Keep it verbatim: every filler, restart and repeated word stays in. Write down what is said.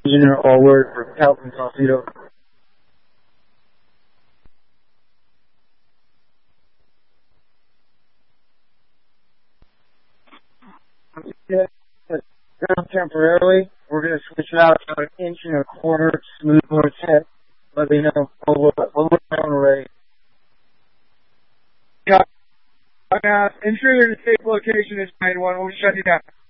Engineer Allward for Calvin Saucedo. Down temporarily. We're going to switch it out to an inch and a quarter smooth board set. Let me know. We'll look down array. Yeah. Uh, ensure your safe location is nine one. We'll shut you down.